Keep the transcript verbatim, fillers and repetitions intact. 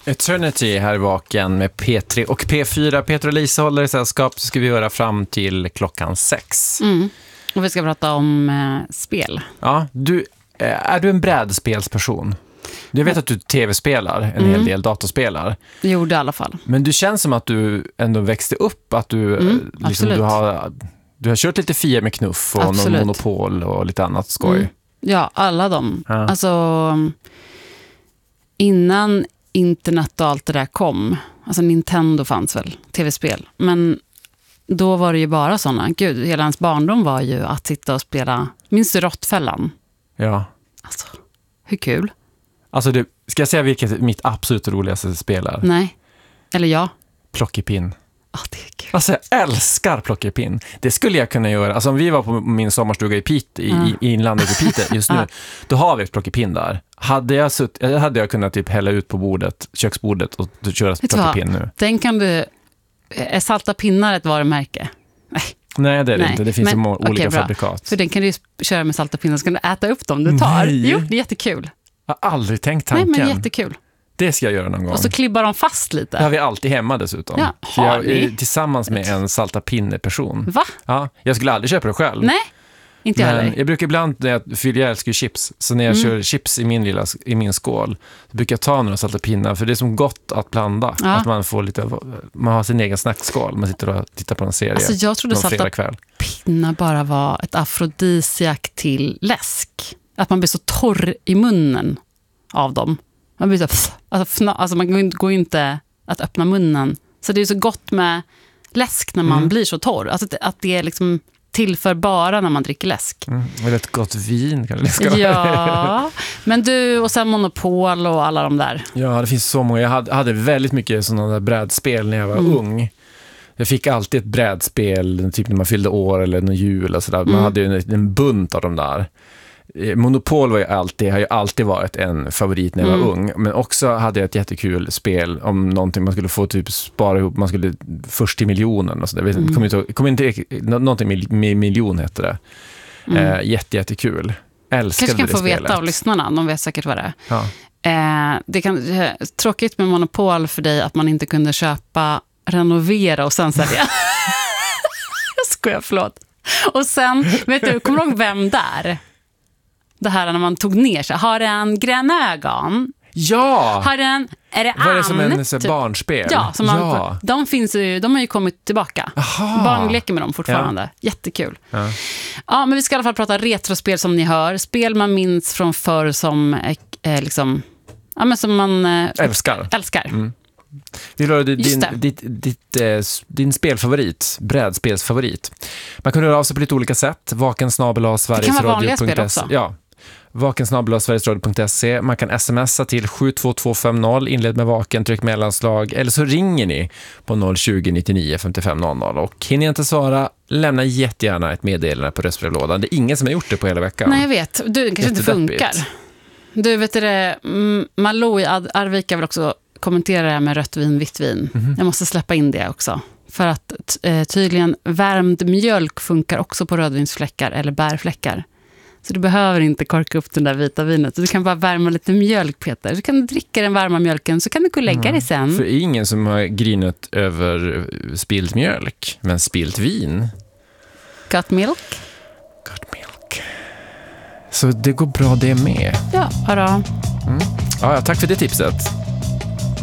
Eternity här i Vaken med P tre och P fyra. Peter och Lisa håller i sällskap, så ska vi göra fram till klockan sex. Mm. Och vi ska prata om eh, spel. Ja, du, är du en brädspelsperson? Jag vet att du tv-spelar en mm. hel del, dataspelar. Gjorde i alla fall. Men du känns som att du ändå växte upp, att du, mm, liksom, du, har, du har kört lite Fia med knuff och någon Monopol och lite annat skoj. Mm. Ja, alla de. Ja. Alltså, innan internet och allt det där kom, alltså Nintendo fanns väl, tv-spel, men då var det ju bara sådana. Gud, hela hans barndom var ju att sitta och spela, minns du Råttfällan? Ja. Alltså, hur kul? Alltså, det, ska jag säga vilket mitt absolut roligaste spel är? Nej, eller ja. Plockepinn. Ja, det är kul. Alltså, jag älskar plockepinn. Det skulle jag kunna göra. Alltså, om vi var på min sommarstuga i Pite, i, ja. i inlandet i Pite just nu, ja. Då har vi ett plockepinn där. Hade jag, sutt, hade jag kunnat typ hälla ut på bordet, köksbordet och köra plockepinn nu. Den kan du... Är salta pinnar ett varumärke? Nej. Nej, det är det Nej. inte. Det finns Men, så många olika okay, fabrikat. För den kan du köra med salta pinnar, så kan du äta upp dem du tar. Nej. Jo, det är jättekul. Jag har aldrig tänkt tanken. Nej, men jättekul. Det ska jag göra någon gång. Och så klibbar de fast lite. Det har vi alltid hemma dessutom. Ja, har jag är tillsammans med en salta pinne-person. Va? Ja, jag skulle aldrig köpa det själv. Nej, inte jag heller. Jag brukar ibland, när jag, för jag älskar ju chips, så när jag mm. kör chips i min, lilla, i min skål, så brukar jag ta några salta pinnar, för det är som gott att blanda. Ja. Att man får lite, man har sin egen snackskål, man sitter och tittar på en serie. Alltså jag trodde salta pinnar bara var ett afrodisiak till läsk. Att man blir så torr i munnen av dem. Man blir så, alltså, alltså man går ju inte att öppna munnen. Så det är så gott med läsk när man mm. blir så torr. Alltså att det är liksom tillför bara när man dricker läsk. Mm, eller ett gott vin kan det ska Ja, men du och sen Monopol och alla de där. Ja, det finns så många. Jag hade, hade väldigt mycket sådana där brädspel när jag var mm. ung. Jag fick alltid ett brädspel, typ när man fyllde år eller någon jul och sådär. Man mm. hade ju en, en bunt av de där. Monopol var ju alltid, har ju alltid varit en favorit när jag var mm. ung. Men också hade jag ett jättekul spel om någonting man skulle få typ spara ihop. Man skulle först till miljonen och så där. Mm. Kom inte, kom inte, någonting med, med miljon hette det. Mm. Eh, jätte, jättekul. Älskade kanske kan det få spelet. Veta av lyssnarna, de vet säkert vad det är. Ja. Eh, det kan eh, tråkigt med Monopol för dig att man inte kunde köpa, renovera och sen sälja. Jag skojar, förlåt. Och sen, vet du, kommer du ihåg vem där? Det här när man tog ner sig. Har en gröna ögon? Ja! Har en, är det var det som en typ, barnspel? Ja, som man, ja. De finns ju, de har ju kommit tillbaka. Aha. Barn leker med dem fortfarande. Ja. Jättekul. Ja. Ja, men vi ska i alla fall prata retrospel som ni hör. Spel man minns från förr som eh, liksom, ja, men som man eh, älskar. älskar. Mm. Vill du höra din, ditt, ditt, eh, din spelfavorit, brädspelsfavorit? Man kan höra av sig på lite olika sätt. Vaken snabel-a Sveriges det kan vara radio. vanliga spel också. Ja. Vaken snabel-a Sveriges radio punkt se. Man kan smsa till sju två två fem noll, inled med vaken, tryck mellanslag, eller så ringer ni på noll tjugo nittionio femtiofem noll noll. Och hinner jag inte svara, lämna jättegärna ett meddelande på röstbrevlådan. Det är ingen som har gjort det på hela veckan. Nej, jag vet. Du, det kanske inte funkar. Du, vet det, Malou i Arvika vill också kommentera det här med rött vin, vitt vin. Mm-hmm. Jag måste släppa in det också. För att eh, tydligen värmd mjölk funkar också på rödvinsfläckar eller bärfläckar. Så du behöver inte korka upp den där vita vinet. Du kan bara värma lite mjölk, Peter. Du kan dricka den varma mjölken, så kan du gå och lägga mm. dig sen. För ingen som har grinat över spilt mjölk, men spilt vin. Got milk? Got milk. Så det går bra det med. Ja, hurra. Mm. Ja, tack för det tipset.